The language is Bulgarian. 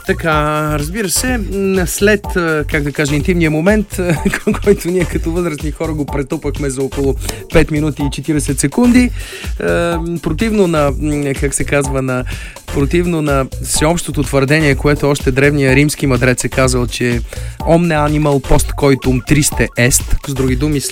Така, разбира се, след, как да кажа, интимния момент, който ние като възрастни хора го претупахме за около 5 минути и 40 секунди, противно на, как се казва, противно на всеобщото твърдение, което още древния римски мъдрец е казал, че omne animal post coitum triste est, с други думи,